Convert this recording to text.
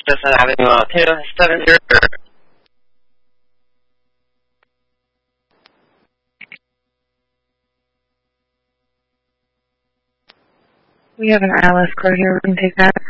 Chestnut Avenue, 270. We have an ILS code here. We can take that.